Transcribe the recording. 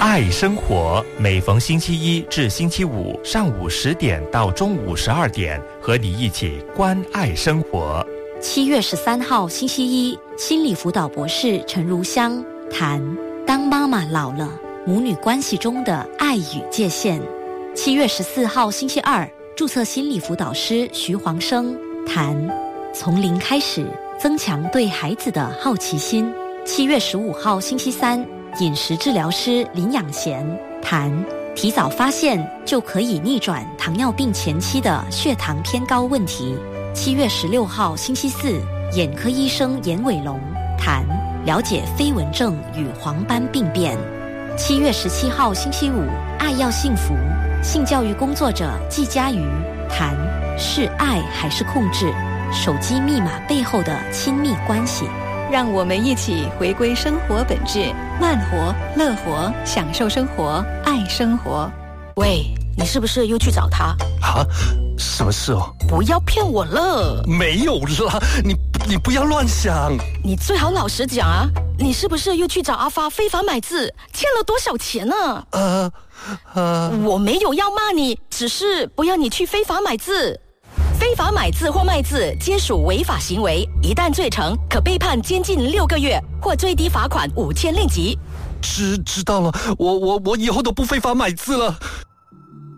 爱生活，每逢星期一至星期五上午10点到中午12点，和你一起关爱生活。 7月13号星期一，心理辅导博士陈如香谈当妈妈老了，母女关系中的爱与界限。7月14号星期二，注册心理辅导师徐黄生谈从零开始，增强对孩子的好奇心。7月15号星期三，饮食治疗师林养贤谈提早发现就可以逆转糖尿病前期的血糖偏高问题。7月16号星期四，眼科医生严伟龙谈了解飞蚊症与黄斑病变。7月17号星期五，爱要幸福，性教育工作者季佳瑜谈是爱还是控制，手机密码背后的亲密关系。 让我们一起回归生活本质，慢活、乐活，享受生活，爱生活。 喂，你是不是又去找他？ 啊？什么事哦？ 不要骗我了！ 没有啦，你不要乱想。 你最好老实讲啊！你是不是又去找阿发非法买字，欠了多少钱呢？我没有要骂你，只是不要你去非法买字。非法买字或卖字皆属违法行为，一旦罪成，可被判监禁6个月或最低罚款5000令吉。 知道了，我以后都不非法买字了。